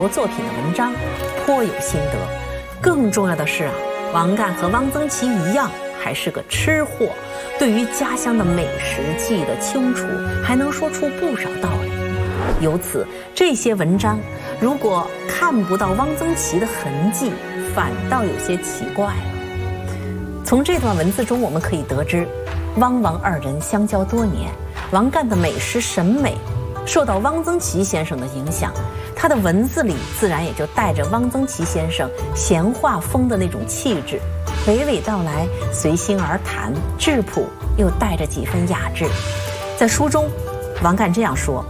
作品的文章，颇有心得。更重要的是王干和汪曾祺一样，还是个吃货，对于家乡的美食记得清楚，还能说出不少道理。由此，这些文章如果看不到汪曾祺的痕迹，反倒有些奇怪了。从这段文字中，我们可以得知，汪王二人相交多年，王干的美食审美受到汪曾祺先生的影响，他的文字里自然也就带着汪曾祺先生闲话风的那种气质，娓娓道来，随心而谈，质朴又带着几分雅致。在书中，王干这样说：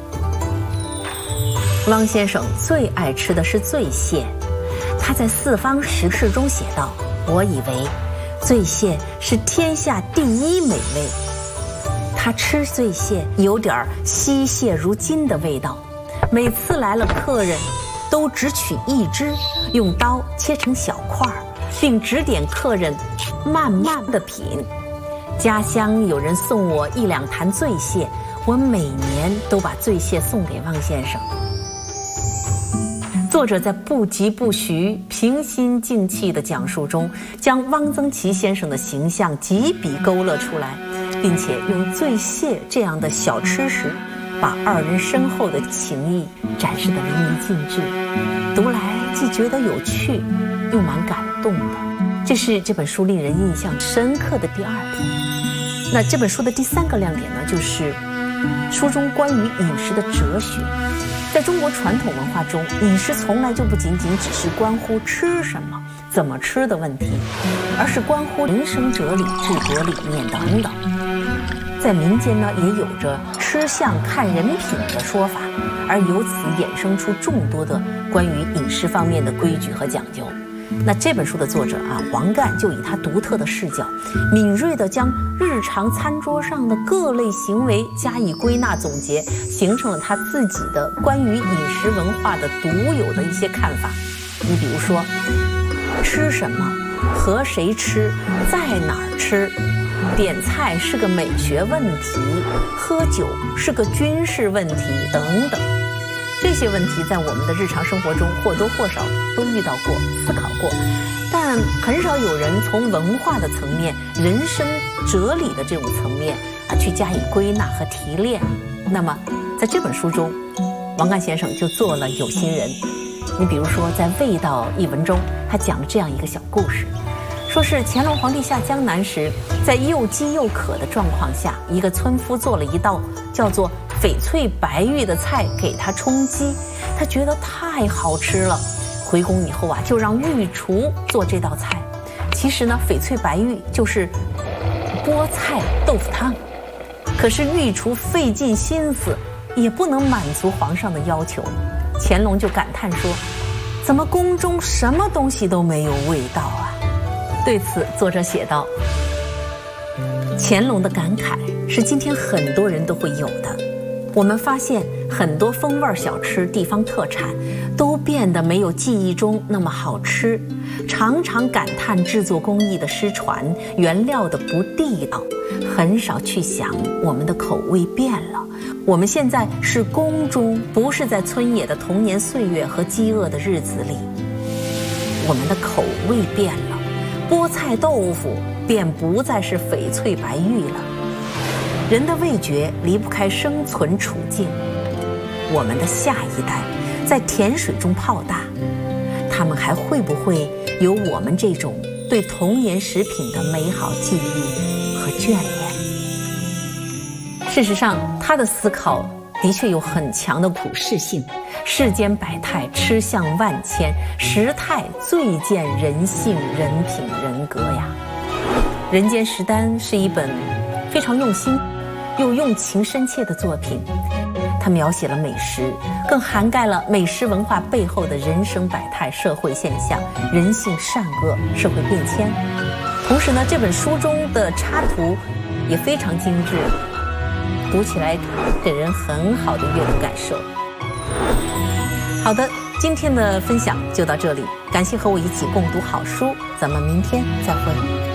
汪先生最爱吃的是醉蟹，他在四方食事中写道：我以为醉蟹是天下第一美味。他吃醉蟹有点惜蟹如金的味道，每次来了客人都只取一只，用刀切成小块，并指点客人慢慢的品。家乡有人送我1、2坛醉蟹，我每年都把醉蟹送给汪先生。作者在不疾不徐、平心静气的讲述中，将汪曾祺先生的形象几笔勾勒出来，并且用醉蟹这样的小吃食，把二人深厚的情谊展示得淋漓尽致。读来既觉得有趣，又蛮感动的。这是这本书令人印象深刻的第2点。那这本书的第3个亮点呢，就是书中关于饮食的哲学。在中国传统文化中，饮食从来就不仅仅只是关乎吃什么、怎么吃的问题，而是关乎人生哲理、治国理念等等。在民间呢，也有着吃相看人品的说法，而由此衍生出众多的关于饮食方面的规矩和讲究。那这本书的作者王干就以他独特的视角，敏锐地将日常餐桌上的各类行为加以归纳总结，形成了他自己的关于饮食文化的独有的一些看法。你比如说，吃什么、和谁吃、在哪儿吃，点菜是个美学问题，喝酒是个军事问题等等。这些问题在我们的日常生活中或多或少都遇到过、思考过，但很少有人从文化的层面、人生哲理的这种层面去加以归纳和提炼。那么在这本书中，王干先生就做了有心人。你比如说，在《味道》一文中，他讲了这样一个小故事，说是乾隆皇帝下江南时，在又饥又渴的状况下，一个村夫做了一道叫做翡翠白玉的菜给他充饥，他觉得太好吃了，回宫以后就让御厨做这道菜。其实呢，翡翠白玉就是菠菜豆腐汤，可是御厨费尽心思也不能满足皇上的要求。乾隆就感叹说：怎么宫中什么东西都没有味道啊？对此，作者写道：乾隆的感慨是今天很多人都会有的。我们发现很多风味小吃、地方特产都变得没有记忆中那么好吃，常常感叹制作工艺的失传，原料的不地道，很少去想我们的口味变了。我们现在是宫中，不是在村野的童年岁月和饥饿的日子里。我们的口味变了，菠菜豆腐便不再是翡翠白玉了。人的味觉离不开生存处境，我们的下一代在甜水中泡大，他们还会不会有我们这种对童年食品的美好记忆和眷恋？事实上，他的思考的确有很强的普世性。世间百态，吃相万千，食态最见人性、人品、人格呀。《人间食单》是一本非常用心又用情深切的作品，它描写了美食，更涵盖了美食文化背后的人生百态、社会现象、人性善恶、社会变迁。同时呢，这本书中的插图也非常精致，读起来给人很好的阅读感受。好的，今天的分享就到这里，感谢和我一起共读好书，咱们明天再会。